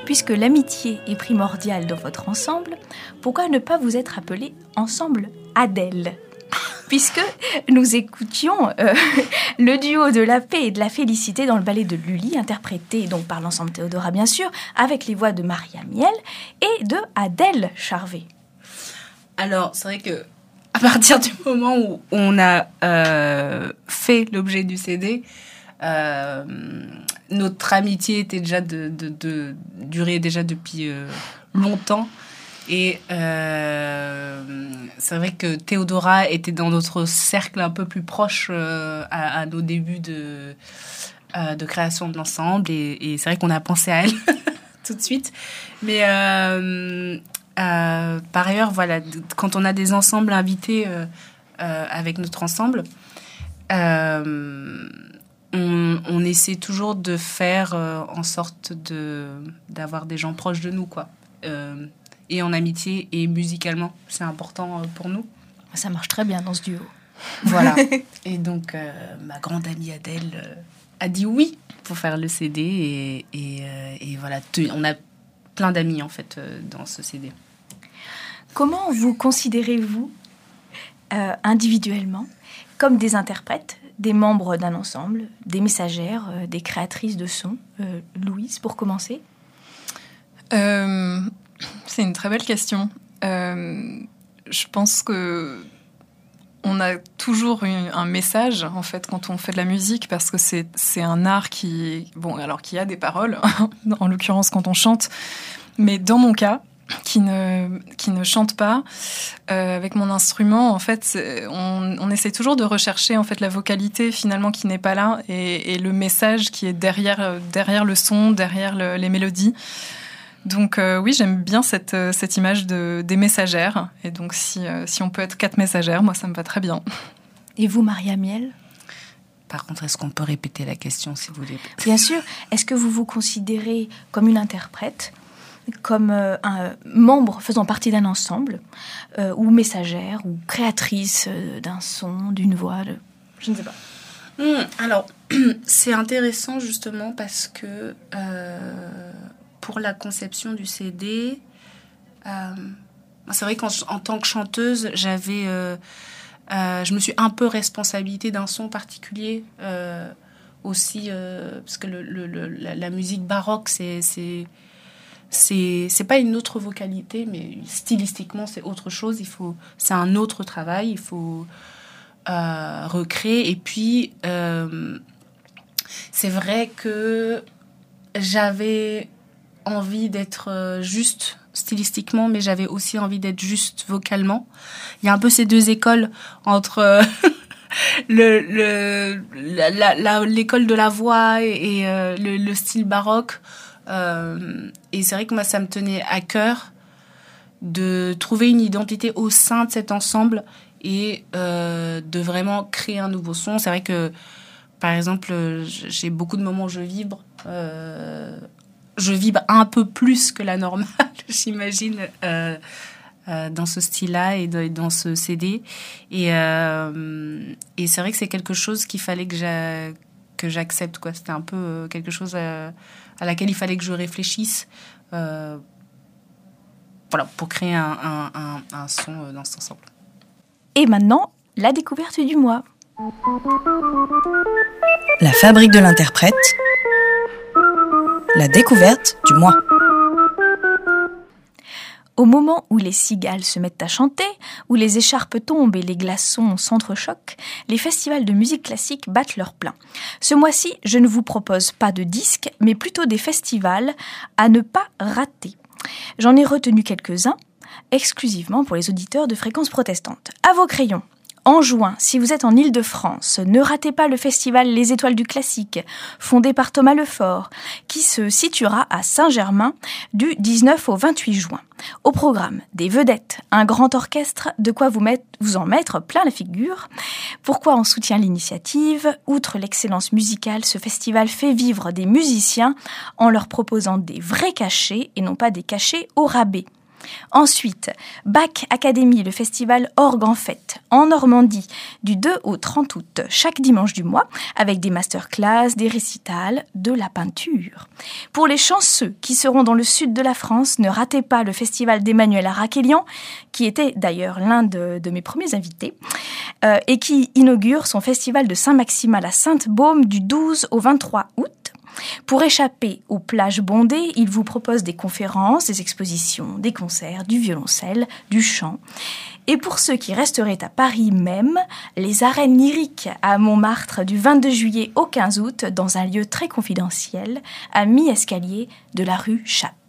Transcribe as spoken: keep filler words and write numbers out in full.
Puisque l'amitié est primordiale dans votre ensemble, pourquoi ne pas vous être appelé ensemble Adèle ? Puisque nous écoutions euh, le duo de la paix et de la félicité dans le ballet de Lully, interprété donc par l'ensemble Théodora bien sûr, avec les voix de Maria Miel et de Adèle Charvet. Alors, c'est vrai que à partir du moment où on a euh, fait l'objet du C D, euh, notre amitié était déjà de, de, de durait déjà depuis euh, longtemps. Et euh, c'est vrai que Théodora était dans notre cercle un peu plus proche euh, à, à nos débuts de, euh, de création de l'ensemble. Et, et c'est vrai qu'on a pensé à elle tout de suite. Mais euh, euh, par ailleurs, voilà, quand on a des ensembles invités euh, euh, avec notre ensemble, euh, on, on essaie toujours de faire euh, en sorte de, d'avoir des gens proches de nous, quoi. Euh, et en amitié et musicalement, c'est important pour nous. Ça marche très bien dans ce duo. Voilà. Et donc, euh, ma grande amie Adèle euh, a dit oui pour faire le C D. Et, et, euh, et voilà, on a plein d'amis, en fait, euh, dans ce C D. Comment vous considérez-vous euh, individuellement comme des interprètes, des membres d'un ensemble, des messagères, euh, des créatrices de sons ? euh, Louise, pour commencer. Euh... C'est une très belle question. Euh, je pense que on a toujours une, un message en fait quand on fait de la musique parce que c'est c'est un art qui bon alors qui a des paroles en l'occurrence quand on chante, mais dans mon cas qui ne qui ne chante pas euh, avec mon instrument en fait on, on essaie toujours de rechercher en fait la vocalité finalement qui n'est pas là et, et le message qui est derrière derrière le son, derrière le, les mélodies. Donc euh, oui, j'aime bien cette, cette image de, des messagères. Et donc si, euh, si on peut être quatre messagères, moi ça me va très bien. Et vous, Maria Miel ? Par contre, est-ce qu'on peut répéter la question si vous voulez ? Bien sûr. Est-ce que vous vous considérez comme une interprète, comme euh, un membre faisant partie d'un ensemble, euh, ou messagère, ou créatrice euh, d'un son, d'une voix de... Je ne sais pas. Mmh, alors, c'est intéressant justement parce que... Euh... pour la conception du C D, euh, c'est vrai qu'en en tant que chanteuse, j'avais, euh, euh, je me suis un peu responsabilité d'un son particulier euh, aussi, euh, parce que le, le, le, la, la musique baroque, c'est, c'est, c'est, c'est pas une autre vocalité, mais stylistiquement, c'est autre chose. Il faut, c'est un autre travail. Il faut euh, recréer. Et puis, euh, c'est vrai que j'avais envie d'être juste stylistiquement, mais j'avais aussi envie d'être juste vocalement. Il y a un peu ces deux écoles entre le, le, la, la, la, l'école de la voix et, et euh, le, le style baroque. Euh, et c'est vrai que moi, ça me tenait à cœur de trouver une identité au sein de cet ensemble et euh, de vraiment créer un nouveau son. C'est vrai que, par exemple, j'ai beaucoup de moments où je vibre. Euh, je vibre un peu plus que la normale, j'imagine, euh, euh, dans ce style-là et de, dans ce C D. Et, euh, et c'est vrai que c'est quelque chose qu'il fallait que, j'a, que j'accepte, quoi. C'était un peu quelque chose à, à laquelle il fallait que je réfléchisse euh, voilà, pour créer un, un, un, un son dans cet ensemble. Et maintenant, la découverte du mois. La fabrique de l'interprète. La découverte du mois. Au moment où les cigales se mettent à chanter, où les écharpes tombent et les glaçons s'entrechoquent, les festivals de musique classique battent leur plein. Ce mois-ci, je ne vous propose pas de disques, mais plutôt des festivals à ne pas rater. J'en ai retenu quelques-uns, exclusivement pour les auditeurs de Fréquence Protestante. À vos crayons. En juin, si vous êtes en Île-de-France, ne ratez pas le festival Les Étoiles du Classique, fondé par Thomas Lefort, qui se situera à Saint-Germain du dix-neuf au vingt-huit juin. Au programme, des vedettes, un grand orchestre, de quoi vous, mettre, vous en mettre plein la figure. Pourquoi on soutient l'initiative ? Outre l'excellence musicale, ce festival fait vivre des musiciens en leur proposant des vrais cachets et non pas des cachets au rabais. Ensuite, Bach Academy, le festival Orgue en Fête, en Normandie, du deux au trente août, chaque dimanche du mois, avec des masterclass, des récitals, de la peinture. Pour les chanceux qui seront dans le sud de la France, ne ratez pas le festival d'Emmanuel Arakelian, qui était d'ailleurs l'un de, de mes premiers invités, euh, et qui inaugure son festival de Saint-Maxime à la Sainte-Baume du douze au vingt-trois août. Pour échapper aux plages bondées, il vous propose des conférences, des expositions, des concerts, du violoncelle, du chant. Et pour ceux qui resteraient à Paris même, les arènes lyriques à Montmartre du vingt-deux juillet au quinze août, dans un lieu très confidentiel, à mi-escalier de la rue Chappe.